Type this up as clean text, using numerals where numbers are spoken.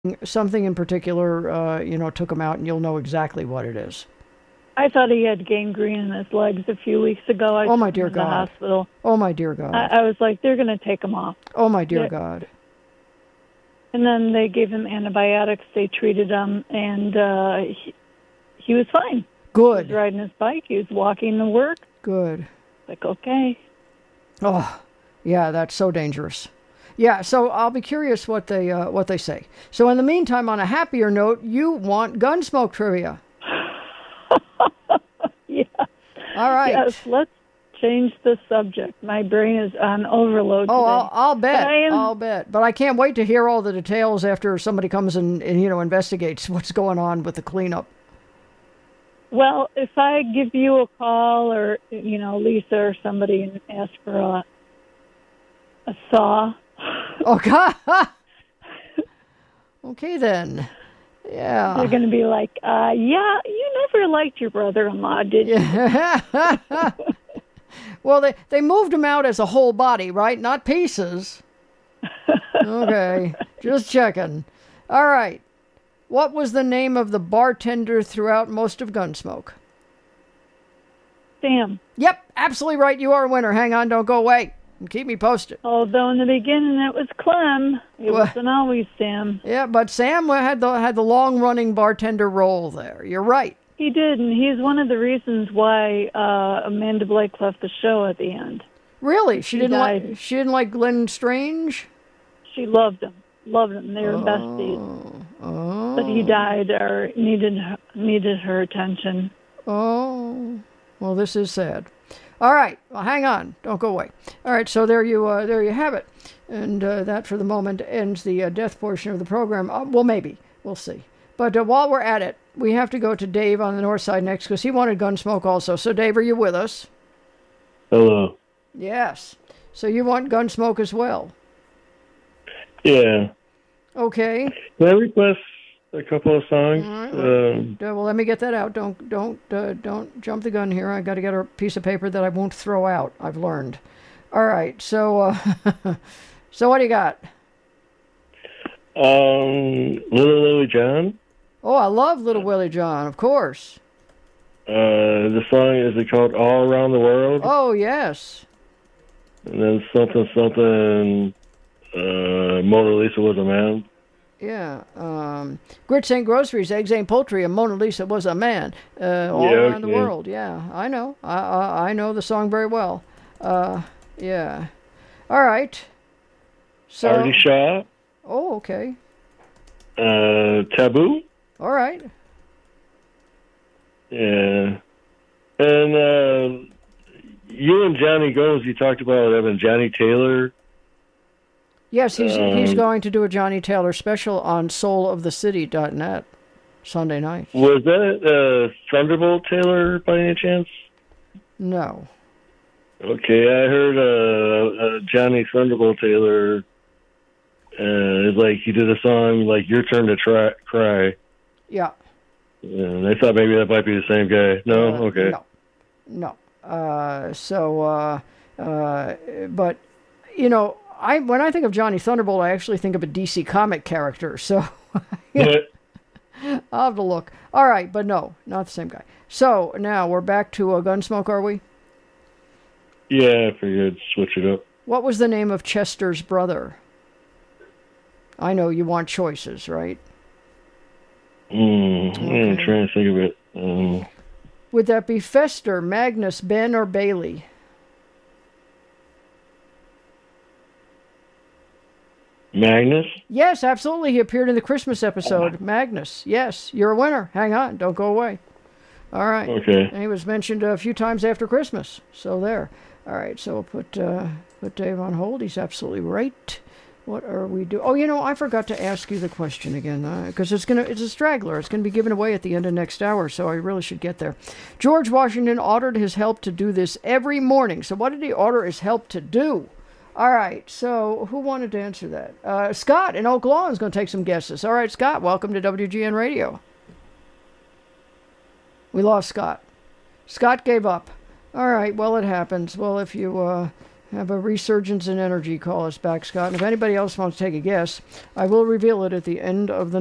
something in particular, took him out, and you'll know exactly what it is. I thought he had gangrene in his legs a few weeks ago. I Oh, my took dear him to the God. hospital. Oh, my dear God. I was like, they're going to take him off. Oh, my dear God. And then they gave him antibiotics. They treated him, and he was fine. Good. He was riding his bike. He was walking to work. Good. Like, okay. Oh, yeah, that's so dangerous. Yeah, so I'll be curious what they say. So in the meantime, on a happier note, you want Gunsmoke trivia. Yes. All right. Yes, let's change the subject. My brain is on overload today. I'll bet. I'll bet. But I can't wait to hear all the details after somebody comes and investigates what's going on with the cleanup. Well, if I give you a call or, Lisa or somebody and ask for a saw. Oh, God. Okay, then. Yeah. They're going to be like, yeah, you never liked your brother-in-law, did you? Yeah. Well, they moved him out as a whole body, right? Not pieces. Okay. Just checking. All right. What was the name of the bartender throughout most of Gunsmoke? Sam. Yep, absolutely right. You are a winner. Hang on, don't go away. And keep me posted. Although in the beginning it was Clem. It wasn't always Sam. Yeah, but Sam had the long-running bartender role there. You're right. He did, and he's one of the reasons why Amanda Blake left the show at the end. Really? She didn't like Glenn Strange? She loved him. They were besties. Oh. But he died or needed her attention. Oh. Well, this is sad. All right. Well, hang on. Don't go away. All right. So there you have it. And that, for the moment, ends the death portion of the program. Well, maybe. We'll see. But while we're at it, we have to go to Dave on the north side next because he wanted Gunsmoke also. So, Dave, are you with us? Hello. Yes. So you want Gunsmoke as well? Yeah. Okay. Can I request a couple of songs? Right. Well, let me get that out. Don't jump the gun here. I got to get a piece of paper that I won't throw out. I've learned. All right. So, so what do you got? Little Willie John. Oh, I love Little Willie John, of course. The song, is it called All Around the World? Oh, yes. And then something, Mona Lisa was a man. Yeah. Grits ain't groceries, eggs ain't poultry, and Mona Lisa was a man. All around the world. Yeah, I know. I know the song very well. Yeah. All right. So. Artie Shaw. Oh, okay. Taboo. All right. Yeah. And you and Johnny Gomes, you talked about having Johnny Taylor. Yes, he's going to do a Johnny Taylor special on soulofthecity.net Sunday night. Was that Thunderbolt Taylor by any chance? No. Okay, I heard Johnny Thunderbolt Taylor. It's like he did a song like "Your Turn to Cry." Yeah. And I thought maybe that might be the same guy. No, okay. No. But when I think of Johnny Thunderbolt, I actually think of a DC comic character. So I'll have to look. All right, but no, not the same guy. So now we're back to Gunsmoke, are we? Yeah, I figured I'd switch it up. What was the name of Chester's brother? I know you want choices, right? Okay. I'm trying to think of it. Would that be Fester, Magnus, Ben, or Bailey? Magnus? Yes, absolutely. He appeared in the Christmas episode. Magnus. Yes, you're a winner. Hang on. Don't go away. All right. Okay. And he was mentioned a few times after Christmas. So there. All right. So we'll put Dave on hold. He's absolutely right. What are we doing? Oh, I forgot to ask you the question again because it's a straggler. It's going to be given away at the end of next hour, so I really should get there. George Washington ordered his help to do this every morning. So what did he order his help to do? All right, so who wanted to answer that? Scott in Oak Lawn is going to take some guesses. All right, Scott, welcome to WGN Radio. We lost Scott. Scott gave up. All right, well, it happens. Well, if you have a resurgence in energy, call us back, Scott. And if anybody else wants to take a guess, I will reveal it at the end of the